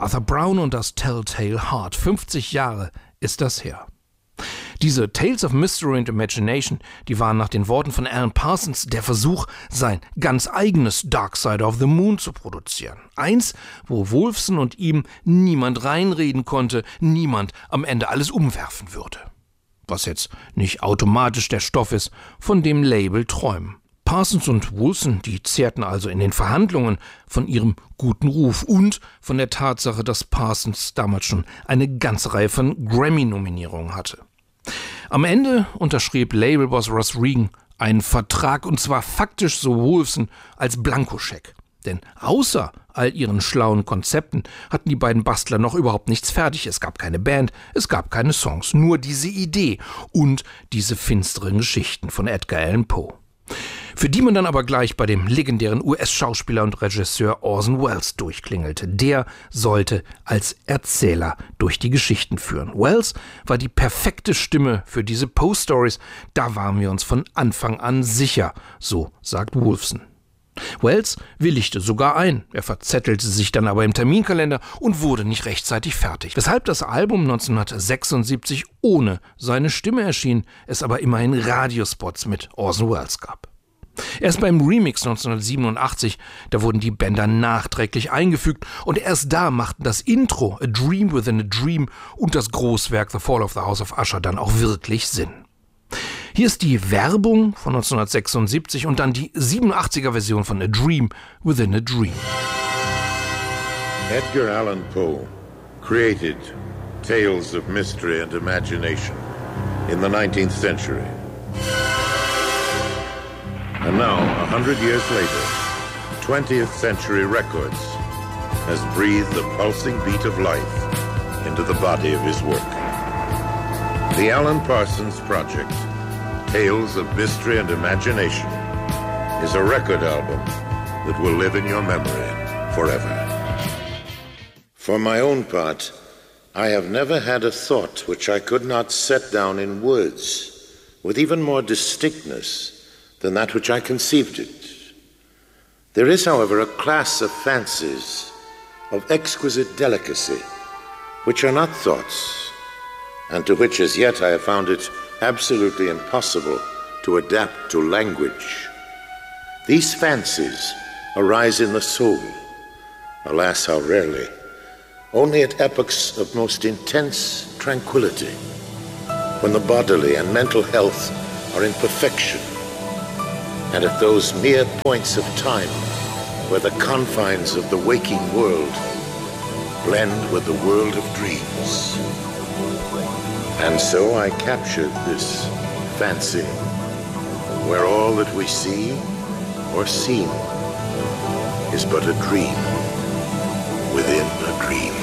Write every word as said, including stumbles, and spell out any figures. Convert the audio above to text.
Arthur Brown und das Telltale Heart. fünfzig Jahre ist das her. Diese Tales of Mystery and Imagination, die waren nach den Worten von Alan Parsons der Versuch, sein ganz eigenes Dark Side of the Moon zu produzieren. Eins, wo Wolfson und ihm niemand reinreden konnte, niemand am Ende alles umwerfen würde. Was jetzt nicht automatisch der Stoff ist, von dem Label träumen. Parsons und Wolfson, die zehrten also in den Verhandlungen von ihrem guten Ruf und von der Tatsache, dass Parsons damals schon eine ganze Reihe von Grammy-Nominierungen hatte. Am Ende unterschrieb Labelboss Ross Regan einen Vertrag, und zwar faktisch so Wolfson als Blankoscheck. Denn außer all ihren schlauen Konzepten hatten die beiden Bastler noch überhaupt nichts fertig. Es gab keine Band, es gab keine Songs, nur diese Idee und diese finsteren Geschichten von Edgar Allan Poe. Für die man dann aber gleich bei dem legendären U S-Schauspieler und Regisseur Orson Welles durchklingelte. Der sollte als Erzähler durch die Geschichten führen. Welles war die perfekte Stimme für diese Poe-Stories. Da waren wir uns von Anfang an sicher, so sagt Wolfson. Welles willigte sogar ein. Er verzettelte sich dann aber im Terminkalender und wurde nicht rechtzeitig fertig. Weshalb das Album neunzehnhundertsechsundsiebzig ohne seine Stimme erschien, es aber immerhin Radiospots mit Orson Welles gab. Erst beim Remix neunzehnhundertsiebenundachtzig, da wurden die Bänder nachträglich eingefügt und erst da machten das Intro A Dream Within a Dream und das Großwerk The Fall of the House of Usher dann auch wirklich Sinn. Hier ist die Werbung von neunzehnhundertsechsundsiebzig und dann die siebenundachtziger Version von A Dream Within a Dream. Edgar Allan Poe created tales of mystery and imagination in the nineteenth century. And now, a hundred years later, twentieth Century Records has breathed the pulsing beat of life into the body of his work. The Alan Parsons Project, Tales of Mystery and Imagination, is a record album that will live in your memory forever. For my own part, I have never had a thought which I could not set down in words with even more distinctness than that which I conceived it. There is, however, a class of fancies of exquisite delicacy which are not thoughts, and to which as yet I have found it absolutely impossible to adapt to language. These fancies arise in the soul, alas, how rarely, only at epochs of most intense tranquility, when the bodily and mental health are in perfection, and at those mere points of time where the confines of the waking world blend with the world of dreams. And so I captured this fancy, where all that we see or seem is but a dream within a dream.